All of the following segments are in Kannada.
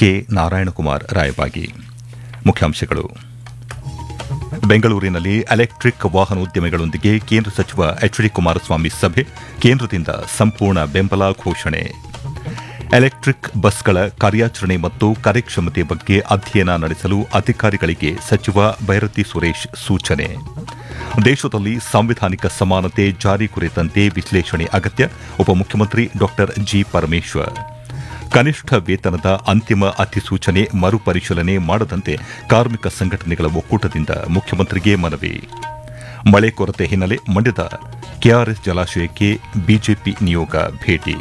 ಕೆ ನಾರಾಯಣಕುಮಾರ್ ರಾಯಬಾಗಿ. ಮುಖ್ಯಾಂಶಗಳು. ಬೆಂಗಳೂರಿನಲ್ಲಿ ಎಲೆಕ್ಟ್ರಿಕ್ ವಾಹನೋದ್ಯಮಿಗಳೊಂದಿಗೆ ಕೇಂದ್ರ ಸಚಿವ ಎಚ್.ಡಿ. ಕುಮಾರಸ್ವಾಮಿ ಸಭೆ, ಕೇಂದ್ರದಿಂದ ಸಂಪೂರ್ಣ ಬೆಂಬಲ ಘೋಷಣೆ. ಎಲೆಕ್ಟ್ರಿಕ್ ಬಸ್ಗಳ ಕಾರ್ಯಾಚರಣೆ ಮತ್ತು ಕಾರ್ಯಕ್ಷಮತೆ ಬಗ್ಗೆ ಅಧ್ಯಯನ ನಡೆಸಲು ಅಧಿಕಾರಿಗಳಿಗೆ ಸಚಿವ ಬೈರತಿ ಸುರೇಶ್ ಸೂಚನೆ. ದೇಶದಲ್ಲಿ ಸಾಂವಿಧಾನಿಕ ಸಮಾನತೆ ಜಾರಿ ಕುರಿತಂತೆ ವಿಶ್ಲೇಷಣೆ ಅಗತ್ಯ, ಉಪಮುಖ್ಯಮಂತ್ರಿ ಡಾ ಜಿ. ಪರಮೇಶ್ವರ್. ಕನಿಷ್ಠ ವೇತನದ ಅಂತಿಮ ಅಧಿಸೂಚನೆ ಮರುಪರಿಶೀಲನೆ ಮಾಡದಂತೆ ಕಾರ್ಮಿಕ ಸಂಘಟನೆಗಳ ಒಕ್ಕೂಟದಿಂದ ಮುಖ್ಯಮಂತ್ರಿಗೆ ಮನವಿ. ಮಳೆ ಕೊರತೆ ಹಿನ್ನೆಲೆ ಮಂಡ್ಯದ ಕೆಆರ್ಎಸ್ ಜಲಾಶಯಕ್ಕೆ ಬಿಜೆಪಿ ನಿಯೋಗ ಭೇಟಿ.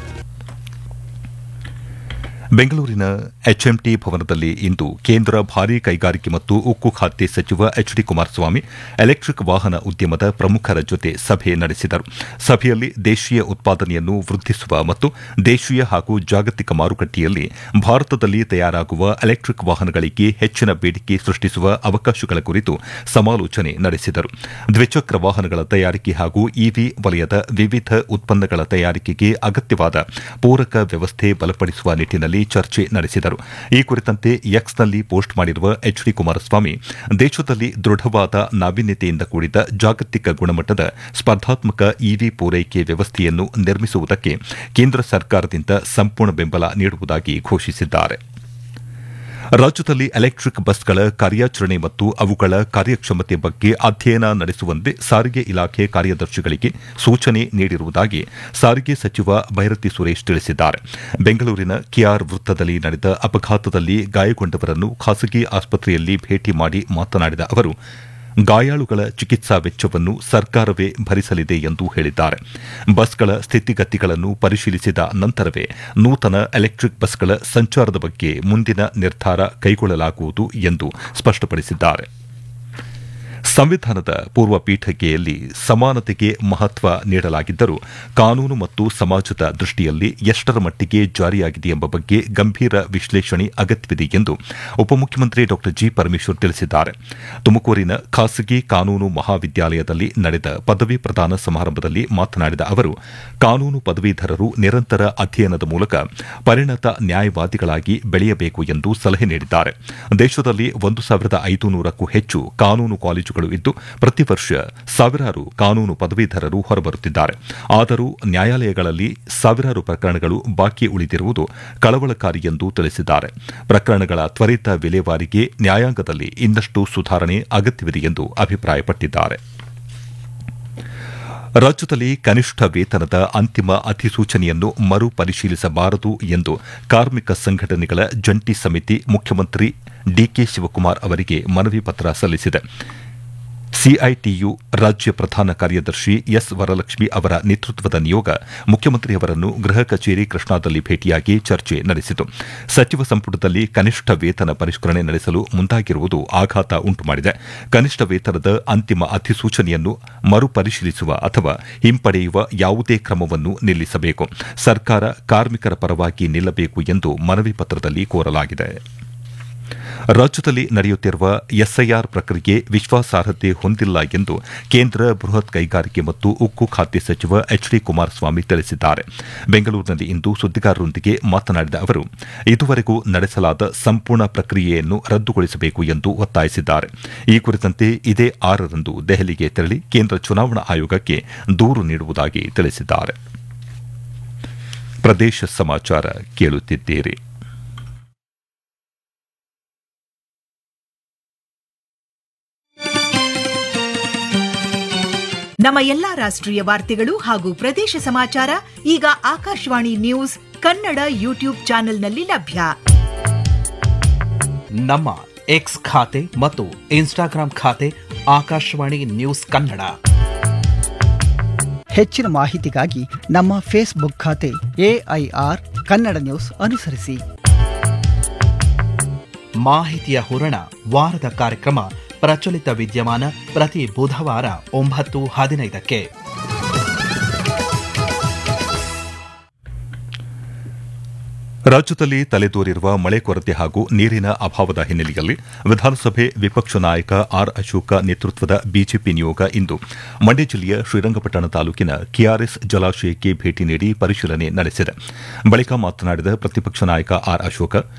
ಬೆಂಗಳೂರಿನ ಎಚ್ಎಂಟಿ ಭವನದಲ್ಲಿ ಇಂದು ಕೇಂದ್ರ ಭಾರೀ ಕೈಗಾರಿಕೆ ಮತ್ತು ಉಕ್ಕು ಖಾತೆ ಸಚಿವ ಎಚ್.ಡಿ. ಕುಮಾರಸ್ವಾಮಿ ಎಲೆಕ್ಟ್ರಿಕ್ ವಾಹನ ಉದ್ಯಮದ ಪ್ರಮುಖರ ಜೊತೆ ಸಭೆ ನಡೆಸಿದರು. ಸಭೆಯಲ್ಲಿ ದೇಶೀಯ ಉತ್ಪಾದನೆಯನ್ನು ವೃದ್ಧಿಸುವ ಮತ್ತು ದೇಶೀಯ ಹಾಗೂ ಜಾಗತಿಕ ಮಾರುಕಟ್ಟೆಯಲ್ಲಿ ಭಾರತದಲ್ಲಿ ತಯಾರಾಗುವ ಎಲೆಕ್ಟ್ರಿಕ್ ವಾಹನಗಳಿಗೆ ಹೆಚ್ಚಿನ ಬೇಡಿಕೆ ಸೃಷ್ಟಿಸುವ ಅವಕಾಶಗಳ ಕುರಿತು ಸಮಾಲೋಚನೆ ನಡೆಸಿದರು. ದ್ವಿಚಕ್ರ ವಾಹನಗಳ ತಯಾರಿಕೆ ಹಾಗೂ ಇವಿ ವಲಯದ ವಿವಿಧ ಉತ್ಪನ್ನಗಳ ತಯಾರಿಕೆಗೆ ಅಗತ್ಯವಾದ ಪೂರಕ ವ್ಯವಸ್ಥೆ ಬಲಪಡಿಸುವ ನಿಟ್ಟಿನಲ್ಲಿ ಚರ್ಚೆ ನಡೆಸಿದರು. ಈ ಕುರಿತಂತೆ ಎಕ್ಸ್ನಲ್ಲಿ ಪೋಸ್ಟ್ ಮಾಡಿರುವ ಎಚ್.ಡಿ. ಕುಮಾರಸ್ವಾಮಿ, ದೇಶದಲ್ಲಿ ದೃಢವಾದ ನಾವೀನ್ಯತೆಯಿಂದ ಕೂಡಿದ ಜಾಗತಿಕ ಗುಣಮಟ್ಟದ ಸ್ಪರ್ಧಾತ್ಮಕ ಇವಿ ಪೂರೈಕೆ ವ್ಯವಸ್ಥೆಯನ್ನು ನಿರ್ಮಿಸುವುದಕ್ಕೆ ಕೇಂದ್ರ ಸರ್ಕಾರದಿಂದ ಸಂಪೂರ್ಣ ಬೆಂಬಲ ನೀಡುವುದಾಗಿ ಘೋಷಿಸಿದ್ದಾರೆ. ರಾಜ್ಯದಲ್ಲಿ ಎಲೆಕ್ಟ್ರಿಕ್ ಬಸ್ಗಳ ಕಾರ್ಯಾಚರಣೆ ಮತ್ತು ಅವುಗಳ ಕಾರ್ಯಕ್ಷಮತೆ ಬಗ್ಗೆ ಅಧ್ಯಯನ ನಡೆಸುವಂತೆ ಸಾರಿಗೆ ಇಲಾಖೆ ಕಾರ್ಯದರ್ಶಿಗಳಿಗೆ ಸೂಚನೆ ನೀಡಿರುವುದಾಗಿ ಸಾರಿಗೆ ಸಚಿವ ಬೈರತಿ ಸುರೇಶ್ ತಿಳಿಸಿದ್ದಾರೆ. ಬೆಂಗಳೂರಿನ ಕೆಆರ್ ವೃತ್ತದಲ್ಲಿ ನಡೆದ ಅಪಘಾತದಲ್ಲಿ ಗಾಯಗೊಂಡವರನ್ನು ಖಾಸಗಿ ಆಸ್ಪತ್ರೆಯಲ್ಲಿ ಭೇಟಿ ಮಾಡಿ ಮಾತನಾಡಿದ ಅವರು, ಗಾಯಾಳುಗಳ ಚಿಕಿತ್ಸಾ ವೆಚ್ಚವನ್ನು ಸರ್ಕಾರವೇ ಭರಿಸಲಿದೆ ಎಂದು ಹೇಳಿದ್ದಾರೆ. ಬಸ್ಗಳ ಸ್ಥಿತಿಗತಿಗಳನ್ನು ಪರಿಶೀಲಿಸಿದ ನಂತರವೇ ನೂತನ ಎಲೆಕ್ಟ್ರಿಕ್ ಬಸ್ಗಳ ಸಂಚಾರದ ಬಗ್ಗೆ ಮುಂದಿನ ನಿರ್ಧಾರ ಕೈಗೊಳ್ಳಲಾಗುವುದು ಎಂದು ಸ್ಪಷ್ಟಪಡಿಸಿದ್ದಾರೆ. ಸಂವಿಧಾನದ ಪೂರ್ವ ಪೀಠಿಕೆಯಲ್ಲಿ ಸಮಾನತೆಗೆ ಮಹತ್ವ ನೀಡಲಾಗಿದ್ದರೂ ಕಾನೂನು ಮತ್ತು ಸಮಾಜದ ದೃಷ್ಟಿಯಲ್ಲಿ ಎಷ್ಟರ ಮಟ್ಟಿಗೆ ಜಾರಿಯಾಗಿದೆ ಎಂಬ ಬಗ್ಗೆ ಗಂಭೀರ ವಿಶ್ಲೇಷಣೆ ಅಗತ್ಯವಿದೆ ಎಂದು ಉಪಮುಖ್ಯಮಂತ್ರಿ ಡಾ ಜಿ. ಪರಮೇಶ್ವರ್ ತಿಳಿಸಿದ್ದಾರೆ. ತುಮಕೂರಿನ ಖಾಸಗಿ ಕಾನೂನು ಮಹಾವಿದ್ಯಾಲಯದಲ್ಲಿ ನಡೆದ ಪದವಿ ಪ್ರದಾನ ಸಮಾರಂಭದಲ್ಲಿ ಮಾತನಾಡಿದ ಅವರು, ಕಾನೂನು ಪದವೀಧರರು ನಿರಂತರ ಅಧ್ಯಯನದ ಮೂಲಕ ಪರಿಣತ ನ್ಯಾಯವಾದಿಗಳಾಗಿ ಬೆಳೆಯಬೇಕು ಎಂದು ಸಲಹೆ ನೀಡಿದ್ದಾರೆ. ದೇಶದಲ್ಲಿ 1,500ಕ್ಕೂ ಹೆಚ್ಚು ಕಾನೂನು ಕಾಲೇಜುಗಳು ಇದ್ದು ಪ್ರತಿ ವರ್ಷ ಸಾವಿರಾರು ಕಾನೂನು ಪದವೀಧರರು ಹೊರಬರುತ್ತಿದ್ದಾರೆ. ಆದರೂ ನ್ಯಾಯಾಲಯಗಳಲ್ಲಿ ಸಾವಿರಾರು ಪ್ರಕರಣಗಳು ಬಾಕಿ ಉಳಿದಿರುವುದು ಕಳವಳಕಾರಿ ಎಂದು ತಿಳಿಸಿದ್ದಾರೆ. ಪ್ರಕರಣಗಳ ತ್ವರಿತ ವಿಲೇವಾರಿಗೆ ನ್ಯಾಯಾಂಗದಲ್ಲಿ ಇನ್ನಷ್ಟು ಸುಧಾರಣೆ ಅಗತ್ಯವಿದೆ ಎಂದು ಅಭಿಪ್ರಾಯಪಟ್ಟಿದ್ದಾರೆ. ರಾಜ್ಯದಲ್ಲಿ ಕನಿಷ್ಠ ವೇತನದ ಅಂತಿಮ ಅಧಿಸೂಚನೆಯನ್ನು ಮರುಪರಿಶೀಲಿಸಬಾರದು ಎಂದು ಕಾರ್ಮಿಕ ಸಂಘಟನೆಗಳ ಜಂಟಿ ಸಮಿತಿ ಮುಖ್ಯಮಂತ್ರಿ ಡಿಕೆ ಶಿವಕುಮಾರ್ ಅವರಿಗೆ ಮನವಿ ಪತ್ರ ಸಲ್ಲಿಸಿದೆ. ಸಿಐಟಿಯು ರಾಜ್ಯ ಪ್ರಧಾನ ಕಾರ್ಯದರ್ಶಿ ಎಸ್. ವರಲಕ್ಷ್ಮಿ ಅವರ ನೇತೃತ್ವದ ನಿಯೋಗ ಮುಖ್ಯಮಂತ್ರಿಯವರನ್ನು ಗೃಹ ಕಚೇರಿ ಕೃಷ್ಣಾದಲ್ಲಿ ಭೇಟಿಯಾಗಿ ಚರ್ಚೆ ನಡೆಸಿತು. ಸಚಿವ ಸಂಪುಟದಲ್ಲಿ ಕನಿಷ್ಠ ವೇತನ ಪರಿಷ್ಕರಣೆ ನಡೆಸಲು ಮುಂದಾಗಿರುವುದು ಆಘಾತ ಉಂಟುಮಾಡಿದೆ. ಕನಿಷ್ಠ ವೇತನದ ಅಂತಿಮ ಅಧಿಸೂಚನೆಯನ್ನು ಮರುಪರಿಶೀಲಿಸುವ ಅಥವಾ ಹಿಂಪಡೆಯುವ ಯಾವುದೇ ಕ್ರಮವನ್ನು ನಿಲ್ಲಿಸಬೇಕು. ಸರ್ಕಾರ ಕಾರ್ಮಿಕರ ಪರವಾಗಿ ನಿಲ್ಲಬೇಕು ಎಂದು ಮನವಿ ಪತ್ರದಲ್ಲಿ ಕೋರಲಾಗಿದೆ. ರಾಜ್ಯದಲ್ಲಿ ನಡೆಯುತ್ತಿರುವ ಎಸ್ಐಆರ್ ಪ್ರಕ್ರಿಯೆ ವಿಶ್ವಾಸಾರ್ಹತೆ ಹೊಂದಿಲ್ಲ ಎಂದು ಕೇಂದ್ರ ಬೃಹತ್ ಕೈಗಾರಿಕೆ ಮತ್ತು ಉಕ್ಕು ಖಾತೆ ಸಚಿವ ಎಚ್.ಡಿ. ಕುಮಾರಸ್ವಾಮಿ ತಿಳಿಸಿದ್ದಾರೆ. ಬೆಂಗಳೂರಿನಲ್ಲಿಂದು ಸುದ್ದಿಗಾರರೊಂದಿಗೆ ಮಾತನಾಡಿದ ಅವರು, ಇದುವರೆಗೂ ನಡೆಸಲಾದ ಸಂಪೂರ್ಣ ಪ್ರಕ್ರಿಯೆಯನ್ನು ರದ್ದುಗೊಳಿಸಬೇಕು ಎಂದು ಒತ್ತಾಯಿಸಿದ್ದಾರೆ. ಈ ಕುರಿತಂತೆ ಇದೇ 6ರಂದು ದೆಹಲಿಗೆ ತೆರಳಿ ಕೇಂದ್ರ ಚುನಾವಣಾ ಆಯೋಗಕ್ಕೆ ದೂರು ನೀಡುವುದಾಗಿ ತಿಳಿಸಿದ್ದಾರೆ. ಪ್ರದೇಶ ಸಮಾಚಾರ ಕೇಳುತ್ತಿದ್ದೀರಿ. ನಮ್ಮ ಎಲ್ಲಾ ರಾಷ್ಟ್ರೀಯ ವಾರ್ತೆಗಳು ಹಾಗೂ ಪ್ರದೇಶ ಸಮಾಚಾರ ಈಗ ಆಕಾಶವಾಣಿ ನ್ಯೂಸ್ ಕನ್ನಡ ಯೂಟ್ಯೂಬ್ ಚಾನೆಲ್ನಲ್ಲಿ ಲಭ್ಯ. ನಮ್ಮ ಎಕ್ಸ್ ಖಾತೆ ಮತ್ತು ಇನ್ಸ್ಟಾಗ್ರಾಂ ಖಾತೆ ಆಕಾಶವಾಣಿ ನ್ಯೂಸ್ ಕನ್ನಡ. ಹೆಚ್ಚಿನ ಮಾಹಿತಿಗಾಗಿ ನಮ್ಮ ಫೇಸ್ಬುಕ್ ಖಾತೆ AIR ಕನ್ನಡ ನ್ಯೂಸ್ ಅನುಸರಿಸಿ. ಮಾಹಿತಿಯ ಹೂರಣ ವಾರದ ಕಾರ್ಯಕ್ರಮ ಪ್ರಚಲಿತ ವಿದ್ಯಮಾನ ಪ್ರತಿ ಬುಧವಾರ 9:15ಕ್ಕೆ. ರಾಜ್ಯದಲ್ಲಿ ತಲೆದೋರಿರುವ ಮಳೆ ಕೊರತೆ ಹಾಗೂ ನೀರಿನ ಅಭಾವದ ಹಿನ್ನೆಲೆಯಲ್ಲಿ ವಿಧಾನಸಭೆ ವಿಪಕ್ಷ ನಾಯಕ ಆರ್ ಅಶೋಕ ನೇತೃತ್ವದ ಬಿಜೆಪಿ ನಿಯೋಗ ಇಂದು ಮಂಡ್ಯ ಜಿಲ್ಲೆಯ ಶ್ರೀರಂಗಪಟ್ಟಣ ತಾಲೂಕಿನ ಕೆಆರ್ಎಸ್ ಜಲಾಶಯಕ್ಕೆ ಭೇಟಿ ನೀಡಿ ಪರಿಶೀಲನೆ ನಡೆಸಿದೆ. ಬಳಿಕ ಮಾತನಾಡಿದ ಪ್ರತಿಪಕ್ಷ ನಾಯಕ ಆರ್ ಅಶೋಕ,